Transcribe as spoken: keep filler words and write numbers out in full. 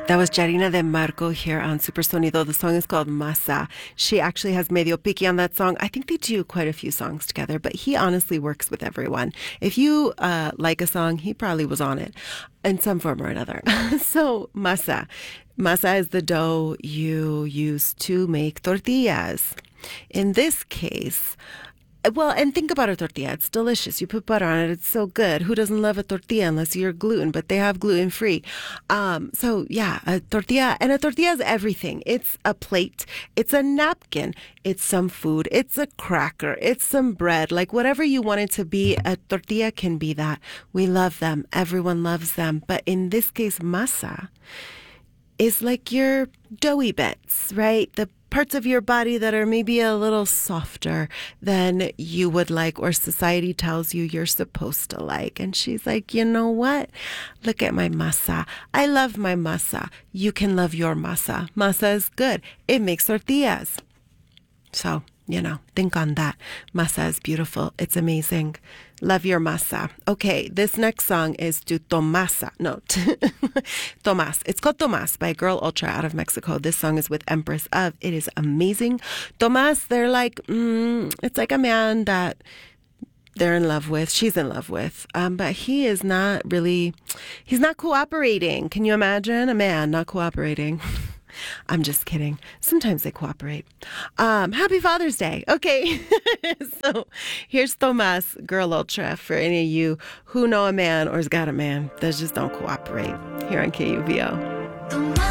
That was Jarina de Marco here on Super Sonido. The song is called Masa. She actually has Medio Piqui on that song. I think they do quite a few songs together, but he honestly works with everyone. If you uh, like a song, he probably was on it in some form or another. So, masa. Masa is the dough you use to make tortillas. In this case, well, and think about a tortilla. It's delicious. You put butter on it. It's so good. Who doesn't love a tortilla unless you're gluten? But they have gluten free. Um, so yeah, a tortilla. And a tortilla is everything. It's a plate. It's a napkin. It's some food. It's a cracker. It's some bread. Like whatever you want it to be, a tortilla can be that. We love them. Everyone loves them. But in this case, masa is like your doughy bits, right? The parts of your body that are maybe a little softer than you would like, or society tells you you're supposed to like. And she's like, you know what? Look at my masa. I love my masa. You can love your masa. Masa is good. It makes tortillas. So, you know, think on that. Masa is beautiful. It's amazing. Love your masa. Okay, this next song is to Tomasa. No, Tomas. It's called Tomas by Girl Ultra out of Mexico. This song is with Empress of. It is amazing. Tomas, they're like, mm, it's like a man that they're in love with. She's in love with. Um, but he is not really, he's not cooperating. Can you imagine a man not cooperating? I'm just kidding. Sometimes they cooperate. Um, happy Father's Day. Okay. So here's Tomas, Girl Ultra, for any of you who know a man or has got a man that just don't cooperate here on K U V O.